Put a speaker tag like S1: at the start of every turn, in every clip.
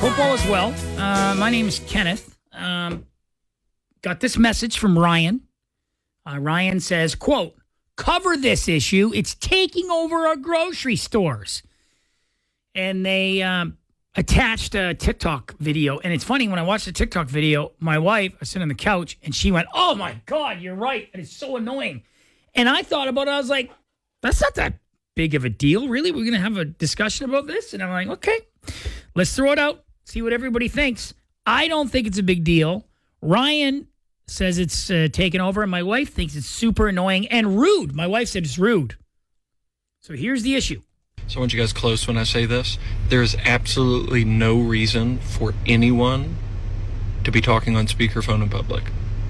S1: football as well. My name is Kenneth. Got this message from Ryan. Ryan says, quote, cover this issue. It's taking over our grocery stores. And they attached a TikTok video. And it's funny, when I watched the TikTok video, my wife, I sat on the couch, and she went, oh, my God, you're right. And it's so annoying. And I thought about it. I was like, that's not that big of a deal. Really? We're going to have a discussion about this? And I'm like, okay, let's throw it out, see what everybody thinks. I don't think it's a big deal. Ryan says it's taken over, and my wife thinks it's super annoying and rude. My wife said it's rude. So here's the issue.
S2: So I want you guys close when I say this. There is absolutely no reason for anyone to be talking on speakerphone in public.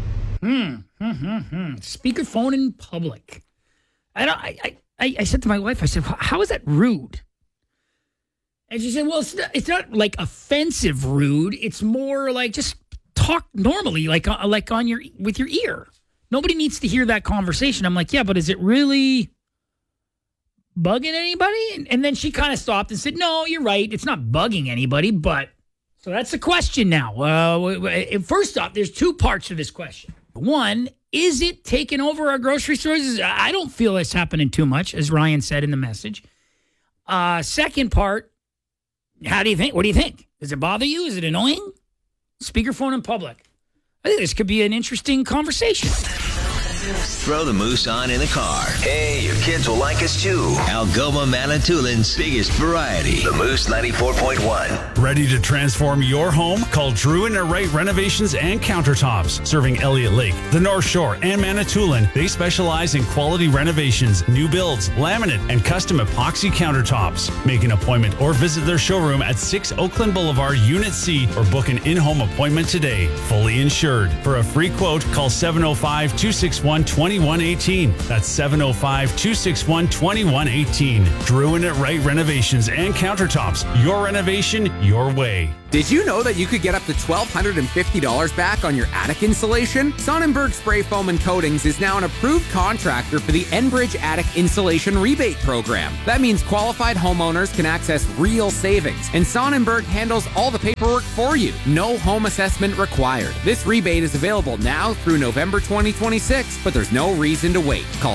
S1: Speakerphone in public. I said to my wife, I said, how is that rude? And she said, well, it's not like offensive rude. It's more like just talk normally, like on with your ear. Nobody needs to hear that conversation. I'm like, yeah, but is it really bugging anybody? And then she kind of stopped and said, no, you're right. It's not bugging anybody, but so that's the question now. First off, there's two parts to this question. One, is it taking over our grocery stores? I don't feel it's happening too much, as Ryan said in the message. Second part, how do you think? What do you think? Does it bother you? Is it annoying? Speakerphone in public. I think this could be an interesting conversation.
S3: Throw the Moose on in the car. Hey, your kids will like us too. Algoma Manitoulin's biggest variety. The Moose 94.1.
S4: Ready to transform your home? Call Drew and Wright Renovations and Countertops. Serving Elliott Lake, the North Shore, and Manitoulin. They specialize in quality renovations, new builds, laminate, and custom epoxy countertops. Make an appointment or visit their showroom at 6 Oakland Boulevard, Unit C, or book an in-home appointment today. Fully insured. For a free quote, call 705-261-2118. That's 705-261-2118. Drew and Wright Renovations and Countertops. Your renovation, your way.
S5: Did you know that you could get up to $1,250 back on your attic insulation? Sonnenberg Spray Foam and Coatings is now an approved contractor for the Enbridge Attic Insulation Rebate Program. That means qualified homeowners can access real savings, and Sonnenberg handles all the paperwork for you. No home assessment required. This rebate is available now through November 2026, but there's no reason to wait. Call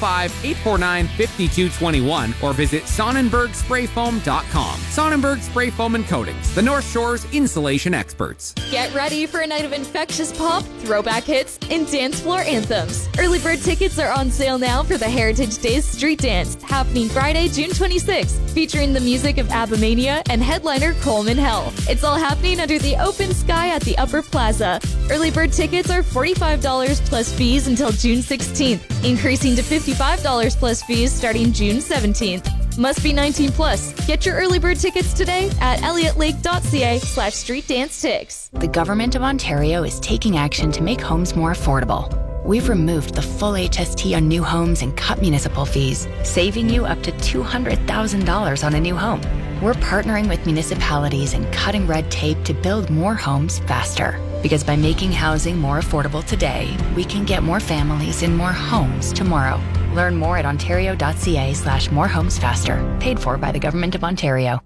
S5: 705-849-5221 or visit SonnenbergSprayFoam.com. Sonnenberg Spray Foam and Coatings, the North Shore's insulation experts.
S6: Get ready for a night of infectious pop, throwback hits, and dance floor anthems. Early bird tickets are on sale now for the Heritage Days Street Dance, happening Friday, June 26th, featuring the music of Abamania and headliner Coleman Hell. It's all happening under the open sky at the Upper Plaza. Early bird tickets are $45 plus fees until June 16th, increasing to $55 plus fees starting June 17th. Must be 19 plus. Get your early bird tickets today at elliotlake.ca/streetdancetix.
S7: The Government of Ontario is taking action to make homes more affordable. We've removed the full HST on new homes and cut municipal fees, saving you up to $200,000 on a new home. We're partnering with municipalities and cutting red tape to build more homes faster. Because by making housing more affordable today, we can get more families in more homes tomorrow. Learn more at ontario.ca/morehomesfaster. Paid for by the Government of Ontario.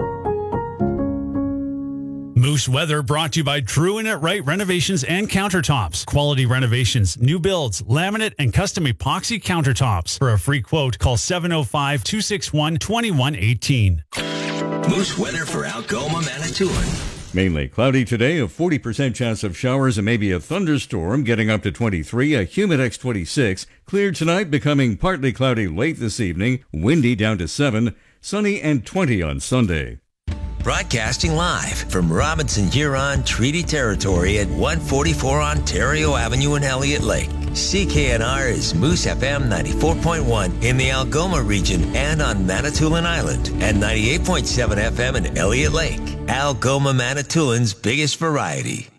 S4: Moose Weather brought to you by Drew and Wright Renovations and Countertops. Quality renovations, new builds, laminate, and custom epoxy countertops. For a free quote, call 705-261-2118.
S3: Moose Weather for Algoma Manitoulin.
S8: Mainly cloudy today, a 40% chance of showers and maybe a thunderstorm, getting up to 23, a Humidex 26. Clear tonight, becoming partly cloudy late this evening, windy down to 7, sunny and 20 on Sunday.
S3: Broadcasting live from Robinson Huron Treaty Territory at 144 Ontario Avenue in Elliott Lake. CKNR is Moose FM 94.1 in the Algoma region and on Manitoulin Island, and 98.7 FM in Elliott Lake. Algoma Manitoulin's biggest variety.